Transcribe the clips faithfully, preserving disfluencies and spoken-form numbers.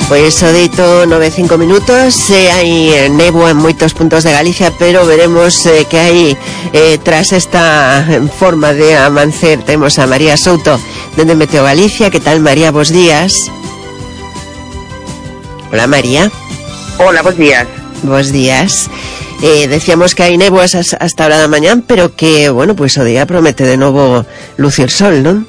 Pois o dito nove e cinco minutos, eh, hai néboa en moitos puntos de Galicia, pero veremos eh, que hai eh, tras esta forma de amancer. Temos a María Souto dende Meteo Galicia. Que tal, María? Bos días. Hola, María. Hola, bos días. Bos días. Eh, decíamos que hai néboas hasta a hora da mañán, pero que, bueno, pois pues, o día promete de novo lucir sol, non?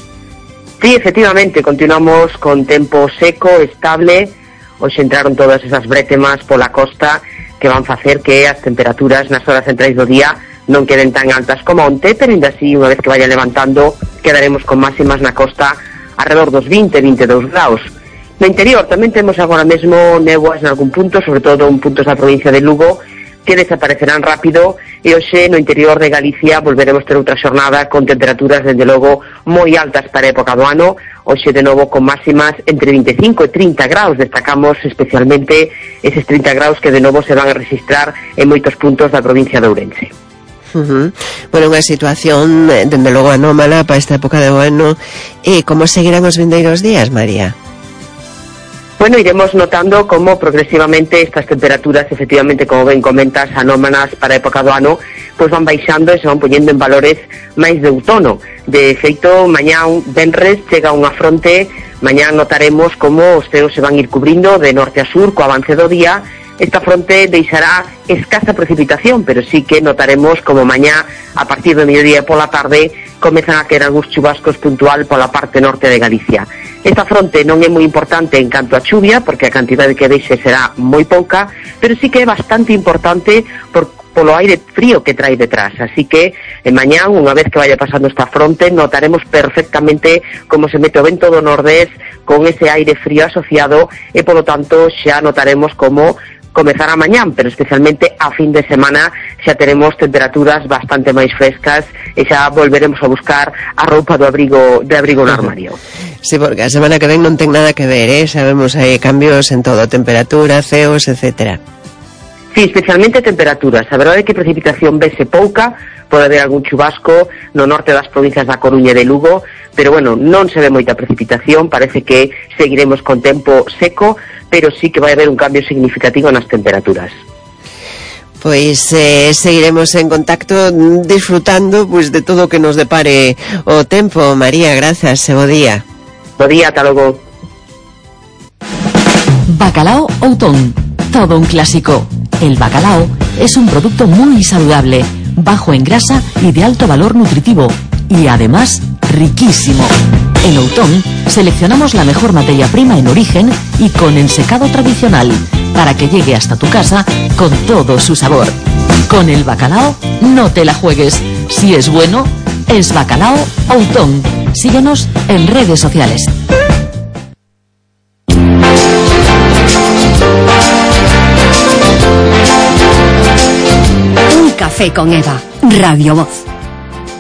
Sí, efectivamente, continuamos con tempo seco, estable. Hoxe entraron todas esas brétemas pola costa que van facer que as temperaturas nas horas centrais do día non queden tan altas como onte, pero ainda así, unha vez que vaya levantando, quedaremos con máximas na costa alrededor dos vinte, vinte e dous graus. No interior tamén temos agora mesmo néboas en algún punto, sobre todo en puntos da provincia de Lugo, que desaparecerán rápido, e hoxe no interior de Galicia volveremos ter outra xornada con temperaturas, dende logo, moi altas para a época do ano. Hoxe de novo con máximas entre vinte e cinco e trinta graus, destacamos especialmente eses trinta graus que de novo se van a registrar en moitos puntos da provincia de Ourense. Uh-huh. Bueno, unha situación, dende logo, anómala para esta época do ano. E como seguirán os vindeiros días, María? Bueno, iremos notando como progresivamente estas temperaturas, efectivamente, como ben comentas, anómalas para a época do ano, pois van baixando e se van poñendo en valores máis de outono. De feito, mañán venres chega unha fronte, mañán notaremos como os ceos se van ir cubrindo de norte a sur co avance do día. Esta fronte deixará escasa precipitación, pero sí que notaremos como mañá, a partir do mediodía e pola tarde, comezan a quedar algúns chubascos puntual pola parte norte de Galicia. Esta fronte non é moi importante en canto a chuvia, porque a cantidade que deixe será moi pouca, pero sí que é bastante importante por, polo aire frío que trae detrás. Así que, en mañán, unha vez que vaya pasando esta fronte, notaremos perfectamente como se mete o vento do nordés con ese aire frío asociado, e polo tanto xa notaremos como comezará mañán, pero especialmente a fin de semana xa teremos temperaturas bastante máis frescas e xa volveremos a buscar a roupa do abrigo de abrigo no armario. Sí, porque a semana que ven non ten nada que ver, eh? Sabemos hai cambios en todo, temperatura, ceos, etcétera. Sí, especialmente temperaturas. A verdade é que precipitación vese pouca, pode haber algún chubasco no norte das provincias da Coruña e de Lugo, pero bueno, non se ve moita precipitación, parece que seguiremos con tempo seco, pero sí que vai haber un cambio significativo nas temperaturas. Pois eh, seguiremos en contacto, disfrutando pues, de todo o que nos depare o tempo. María, grazas, e bo día. Bo día, ata logo. Bacalao Outón, todo un clásico. El bacalao es un producto muy saludable, bajo en grasa y de alto valor nutritivo, y además riquísimo. En Outón seleccionamos la mejor materia prima en origen y con ensecado tradicional, para que llegue hasta tu casa con todo su sabor. Con el bacalao no te la juegues. Si es bueno, es Bacalao Outón. Síguenos en redes sociales. Un café con Eva, Radio Voz.